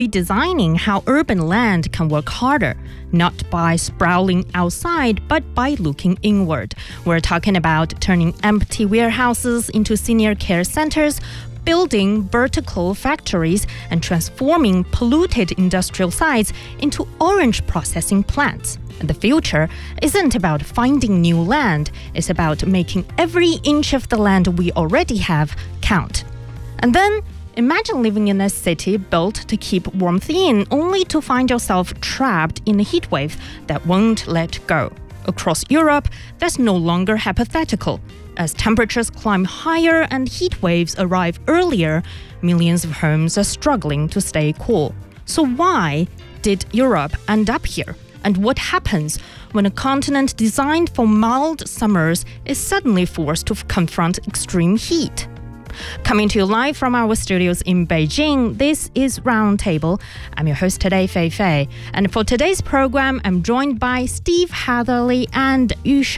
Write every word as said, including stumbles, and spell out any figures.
redesigning how urban land can work harder, not by sprawling outside, but by looking inward. We're talking about turning empty warehouses into senior care centers, building vertical factories, and transforming polluted industrial sites into orange processing plants. And the future isn't about finding new land, it's about making every inch of the land we already have count. And then, imagine living in a city built to keep warmth in, only to find yourself trapped in a heat wave that won't let go. Across Europe, that's no longer hypothetical. As temperatures climb higher and heat waves arrive earlier, millions of homes are struggling to stay cool. So why did Europe end up here? And what happens when a continent designed for mild summers is suddenly forced to confront extreme heat? Coming to you live from our studios in Beijing, this is Roundtable. I'm your host today, Fei Fei. And for today's program, I'm joined by Steve Hatherley and Yu